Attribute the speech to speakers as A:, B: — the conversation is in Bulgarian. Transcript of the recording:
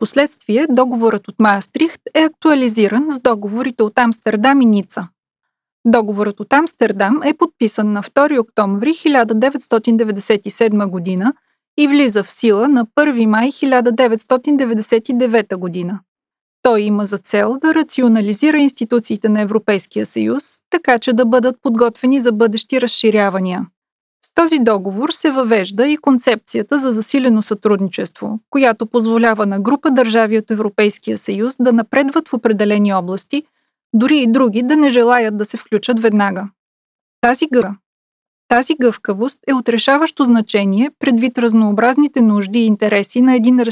A: Впоследствие договорът от Маастрихт е актуализиран с договорите от Амстердам и Ница. Договорът от Амстердам е подписан на 2 октомври 1997 година и влиза в сила на 1 май 1999 година. Той има за цел да рационализира институциите на Европейския съюз, така че да бъдат подготвени за бъдещи разширявания. С този договор се въвежда и концепцията за засилено сътрудничество, която позволява на група държави от Европейския съюз да напредват в определени области, дори и други да не желаят да се включат веднага. Тази гъвкавост е от решаващо значение предвид разнообразните нужди и интереси на един